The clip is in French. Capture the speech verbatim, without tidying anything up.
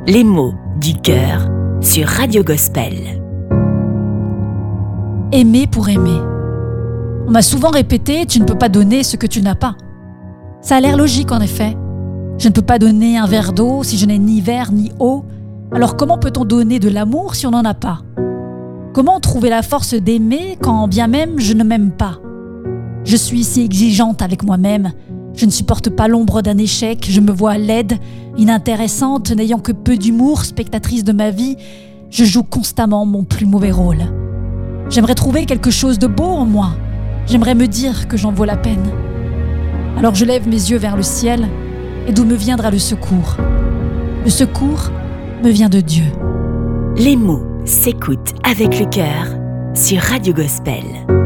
Les mots du cœur sur Radio Gospel. Aimer pour aimer. On m'a souvent répété « tu ne peux pas donner ce que tu n'as pas ». Ça a l'air logique en effet. Je ne peux pas donner un verre d'eau si je n'ai ni verre ni eau. Alors comment peut-on donner de l'amour si on n'en a pas ? Comment trouver la force d'aimer quand bien même je ne m'aime pas ? Je suis si exigeante avec moi-même. Je ne supporte pas l'ombre d'un échec. Je me vois laide, inintéressante, n'ayant que peu d'humour, spectatrice de ma vie. Je joue constamment mon plus mauvais rôle. J'aimerais trouver quelque chose de beau en moi. J'aimerais me dire que j'en vaux la peine. Alors je lève mes yeux vers le ciel, et d'où me viendra le secours. Le secours me vient de Dieu. Les mots s'écoutent avec le cœur sur Radio Gospel.